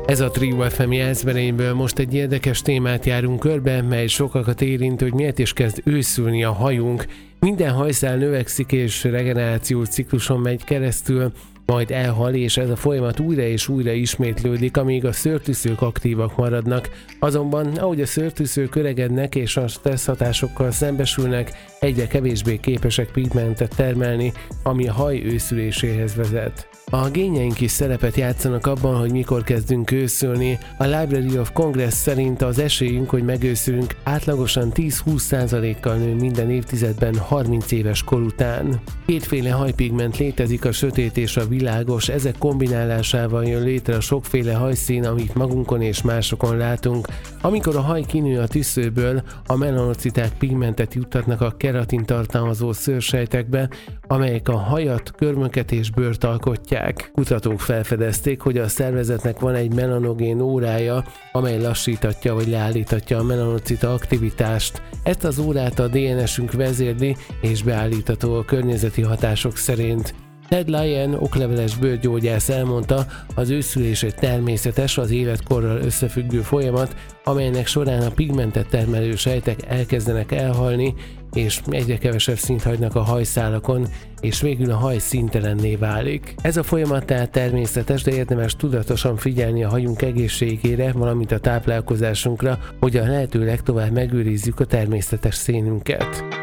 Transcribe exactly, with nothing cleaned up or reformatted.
Ez a Trio ef em jelzberényből most egy érdekes témát járunk körbe, mely sokakat érint, hogy miért is kezd őszülni a hajunk. Minden hajszál növekszik és regenerációs cikluson megy keresztül, majd elhal, és ez a folyamat újra és újra ismétlődik, amíg a szőrtűzők aktívak maradnak. Azonban, ahogy a szőrtűzők öregednek és a stressz hatásokkal szembesülnek, egyre kevésbé képesek pigmentet termelni, ami a haj őszüléséhez vezet. A génjeink is szerepet játszanak abban, hogy mikor kezdünk őszülni. A Library of Congress szerint az esélyünk, hogy megőszülünk, átlagosan tíz-húsz százalékkal nő minden évtizedben harminc éves kor után. Kétféle hajpigment létezik, a sötét és a világos, ezek kombinálásával jön létre a sokféle hajszín, amit magunkon és másokon látunk. Amikor a haj kinő a tüszőből, a melanociták pigmentet juttatnak a keratin tartalmazó szőrsejtekbe, amelyek a hajat, körmöket és bőrt alkotják. Kutatók felfedezték, hogy a szervezetnek van egy melanogén órája, amely lassítatja vagy leállítatja a melanocita aktivitást. Ezt az órát a dé en esünk vezérli és beállítható a környezeti hatások szerint. Ted Lyon, okleveles bőrgyógyász elmondta, az őszülés egy természetes, az életkorral összefüggő folyamat, amelynek során a pigmentet termelő sejtek elkezdenek elhalni, és egyre kevesebb színt hagynak a hajszálakon, és végül a haj színtelenné válik. Ez a folyamat tehát természetes, de érdemes tudatosan figyelni a hajunk egészségére, valamint a táplálkozásunkra, hogy a lehető legtovább megőrizzük a természetes színünket.